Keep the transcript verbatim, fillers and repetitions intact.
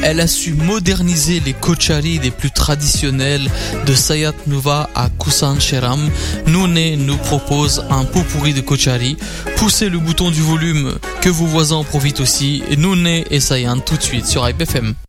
Elle a su moderniser les kochari les plus traditionnels de Sayat Nuva à Kusan Sheram. Noune nous propose un pot pourri de kochari. Poussez le bouton du volume, que vos voisins en profitent aussi. Noune et Sayan tout de suite sur I P F M.